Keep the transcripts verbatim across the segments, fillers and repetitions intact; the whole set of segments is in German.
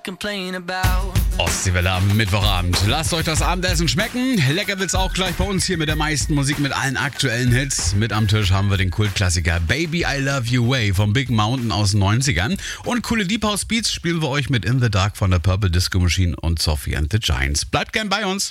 complain about. Ostseewelle am Mittwochabend. Lasst euch das Abendessen schmecken. Lecker wird's auch gleich bei uns hier mit der meisten Musik, mit allen aktuellen Hits. Mit am Tisch haben wir den Kultklassiker Baby I Love You Way vom Big Mountain aus den neunzigern. Und coole Deep House Beats spielen wir euch mit In the Dark von der Purple Disco Machine und Sophie and the Giants. Bleibt gern bei uns.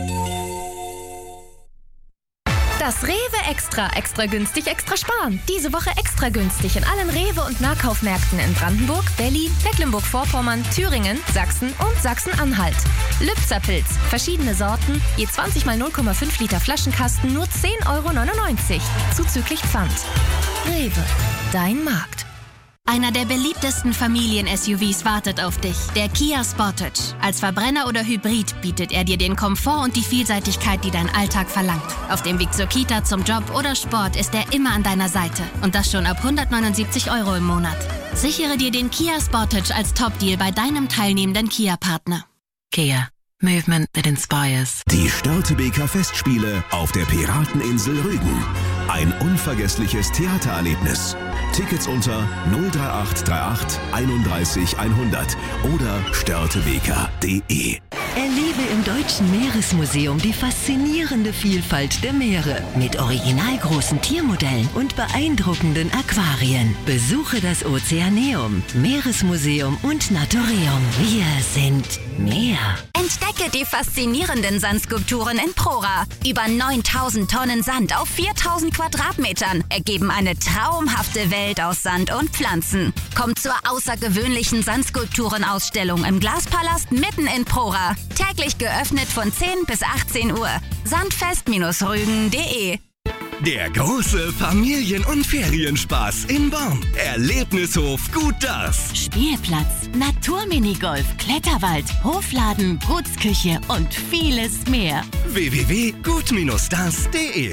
Das Rewe Extra, extra günstig, extra sparen. Diese Woche extra günstig in allen Rewe- und Nahkaufmärkten in Brandenburg, Berlin, Mecklenburg-Vorpommern, Thüringen, Sachsen und Sachsen-Anhalt. Lübzer-Pilz, verschiedene Sorten, je zwanzig mal null Komma fünf Liter Flaschenkasten, nur zehn Euro neunundneunzig, zuzüglich Pfand. Rewe, dein Markt. Einer der beliebtesten Familien-S U Vs wartet auf dich, der Kia Sportage. Als Verbrenner oder Hybrid bietet er dir den Komfort und die Vielseitigkeit, die dein Alltag verlangt. Auf dem Weg zur Kita, zum Job oder Sport ist er immer an deiner Seite. Und das schon ab hundertneunundsiebzig Euro im Monat. Sichere dir den Kia Sportage als Top-Deal bei deinem teilnehmenden Kia-Partner. Kia. Movement that inspires. Die Störtebeker Festspiele auf der Pirateninsel Rügen. Ein unvergessliches Theatererlebnis. Tickets unter null drei acht drei acht einunddreißig hundert oder störtebeker punkt de. Erlebe im Deutschen Meeresmuseum die faszinierende Vielfalt der Meere mit originalgroßen Tiermodellen und beeindruckenden Aquarien. Besuche das Ozeaneum, Meeresmuseum und Naturium. Wir sind Meer. Entdecke die faszinierenden Sandskulpturen in Prora. Über neuntausend Tonnen Sand auf viertausend Quadratmetern ergeben eine traumhafte Welt aus Sand und Pflanzen. Kommt zur außergewöhnlichen Sandskulpturenausstellung im Glaspalast mitten in Prora. Täglich geöffnet von zehn bis achtzehn Uhr. sandfest Rügen punkt de. Der große Familien- und Ferienspaß in Born. Erlebnishof Gut Das. Spielplatz, Naturminigolf, Kletterwald, Hofladen, Gutsküche und vieles mehr. w w w punkt gut das punkt de.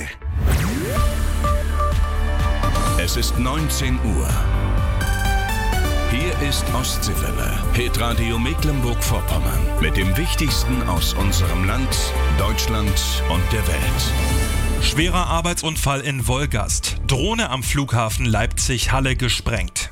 Es ist neunzehn Uhr. Hier ist Ostseewelle, Hitradio Mecklenburg-Vorpommern. Mit dem Wichtigsten aus unserem Land, Deutschland und der Welt. Schwerer Arbeitsunfall in Wolgast. Drohne am Flughafen Leipzig-Halle gesprengt.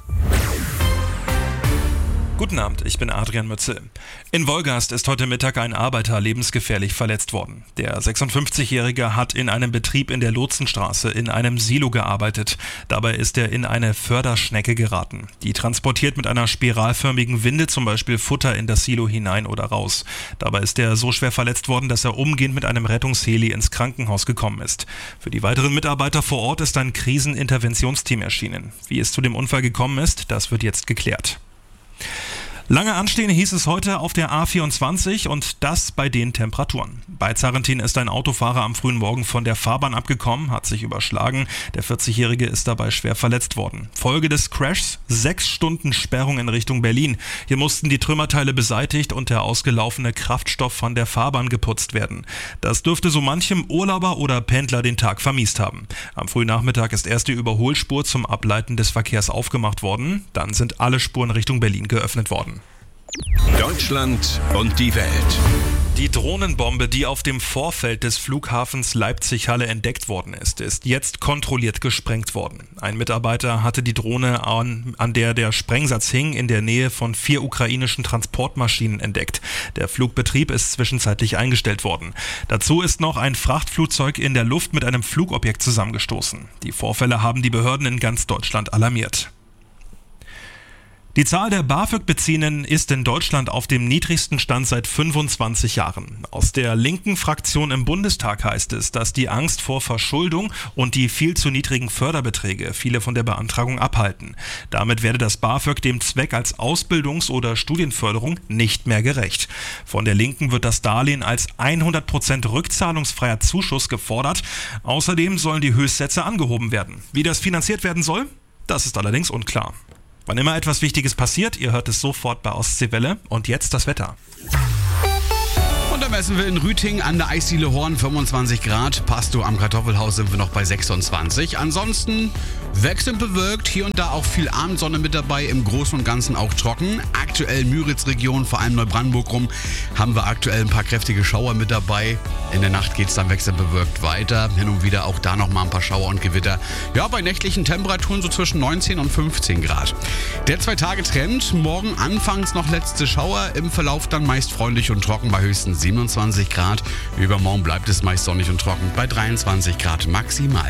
Guten Abend, ich bin Adrian Mützel. In Wolgast ist heute Mittag ein Arbeiter lebensgefährlich verletzt worden. Der sechsundfünfzigjährige hat in einem Betrieb in der Lotsenstraße in einem Silo gearbeitet. Dabei ist er in eine Förderschnecke geraten. Die transportiert mit einer spiralförmigen Winde zum Beispiel Futter in das Silo hinein oder raus. Dabei ist er so schwer verletzt worden, dass er umgehend mit einem Rettungsheli ins Krankenhaus gekommen ist. Für die weiteren Mitarbeiter vor Ort ist ein Kriseninterventionsteam erschienen. Wie es zu dem Unfall gekommen ist, das wird jetzt geklärt. Lange anstehen hieß es heute auf der A vierundzwanzig und das bei den Temperaturen. Bei Zarrentin ist ein Autofahrer am frühen Morgen von der Fahrbahn abgekommen, hat sich überschlagen. Der vierzigjährige ist dabei schwer verletzt worden. Folge des Crashs: sechs Stunden Sperrung in Richtung Berlin. Hier mussten die Trümmerteile beseitigt und der ausgelaufene Kraftstoff von der Fahrbahn geputzt werden. Das dürfte so manchem Urlauber oder Pendler den Tag vermiest haben. Am frühen Nachmittag ist erst die Überholspur zum Ableiten des Verkehrs aufgemacht worden. Dann sind alle Spuren Richtung Berlin geöffnet worden. Deutschland und die Welt. Die Drohnenbombe, die auf dem Vorfeld des Flughafens Leipzig-Halle entdeckt worden ist, ist jetzt kontrolliert gesprengt worden. Ein Mitarbeiter hatte die Drohne, an, an der der Sprengsatz hing, in der Nähe von vier ukrainischen Transportmaschinen entdeckt. Der Flugbetrieb ist zwischenzeitlich eingestellt worden. Dazu ist noch ein Frachtflugzeug in der Luft mit einem Flugobjekt zusammengestoßen. Die Vorfälle haben die Behörden in ganz Deutschland alarmiert. Die Zahl der BAföG-Beziehenden ist in Deutschland auf dem niedrigsten Stand seit fünfundzwanzig Jahren. Aus der linken Fraktion im Bundestag heißt es, dass die Angst vor Verschuldung und die viel zu niedrigen Förderbeträge viele von der Beantragung abhalten. Damit werde das BAföG dem Zweck als Ausbildungs- oder Studienförderung nicht mehr gerecht. Von der Linken wird das Darlehen als hundert Prozent rückzahlungsfreier Zuschuss gefordert. Außerdem sollen die Höchstsätze angehoben werden. Wie das finanziert werden soll, das ist allerdings unklar. Wann immer etwas Wichtiges passiert, ihr hört es sofort bei Ostseewelle. Und jetzt das Wetter. Und dann messen wir in Rüting an der Eisdiele Horn fünfundzwanzig Grad. Pastow am Kartoffelhaus sind wir noch bei sechsundzwanzig. Ansonsten wechselnd bewölkt, hier und da auch viel Abendsonne mit dabei, im Großen und Ganzen auch trocken. Aktuell Müritz-Region, vor allem Neubrandenburg rum, haben wir aktuell ein paar kräftige Schauer mit dabei. In der Nacht geht es dann wechselnd bewölkt weiter. Hin und wieder auch da noch mal ein paar Schauer und Gewitter. Ja, bei nächtlichen Temperaturen so zwischen neunzehn und fünfzehn Grad. Der Zwei-Tage-Trend, morgen anfangs noch letzte Schauer, im Verlauf dann meist freundlich und trocken bei höchstens siebenundzwanzig Grad. Übermorgen bleibt es meist sonnig und trocken bei dreiundzwanzig Grad maximal.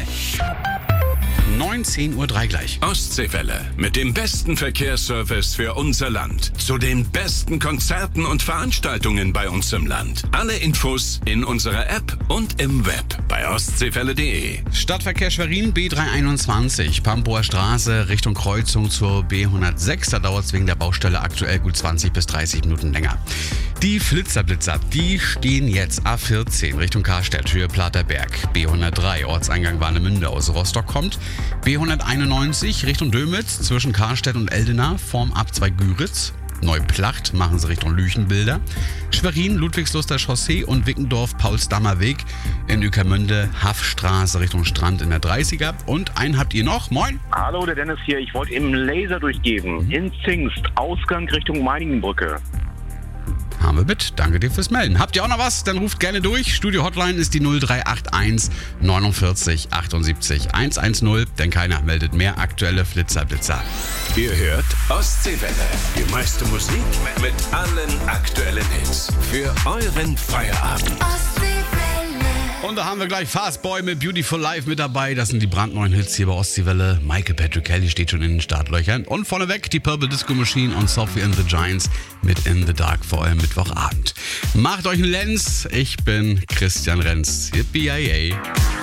neunzehn Uhr drei gleich. Ostseewelle mit dem besten Verkehrsservice für unser Land. Zu den besten Konzerten und Veranstaltungen bei uns im Land. Alle Infos in unserer App und im Web bei ostseewelle punkt de. Stadtverkehr Schwerin B dreihunderteinundzwanzig, Pampower Straße Richtung Kreuzung zur B hundertsechs. Da dauert es wegen der Baustelle aktuell gut zwanzig bis dreißig Minuten länger. Die Flitzerblitzer, die stehen jetzt A vierzehn Richtung Karstedt, Höhe Platerberg. B hundertdrei, Ortseingang Warnemünde aus Rostock kommt. B hunderteinundneunzig Richtung Dömitz zwischen Karstedt und Eldena, Form Abzweig Güritz. Neuplacht machen sie Richtung Lüchenbilder. Schwerin, Ludwigsluster Chaussee und Wickendorf, Paulsdammer Weg. In Ueckermünde, Haffstraße Richtung Strand in der dreißiger. Und einen habt ihr noch. Moin. Hallo, der Dennis hier. Ich wollte eben Laser durchgeben. In Zingst, Ausgang Richtung Meiningenbrücke. Haben wir mit. Danke dir fürs Melden. Habt ihr auch noch was? Dann ruft gerne durch. Studio-Hotline ist die null drei acht eins neunundvierzig achtundsiebzig hundertzehn, denn keiner meldet mehr aktuelle Flitzerblitzer. Ihr hört Ostseewelle. Die meiste Musik mit allen aktuellen Hits. Für euren Feierabend. Und da haben wir gleich Fastboy mit Beautiful Life mit dabei. Das sind die brandneuen Hits hier bei Ostseewelle. Michael Patrick Kelly steht schon in den Startlöchern. Und vorneweg die Purple Disco Machine und Sophie and the Giants mit In the Dark vor allem Mittwochabend. Macht euch einen Lenz. Ich bin Christian Renz. Yippie-yay.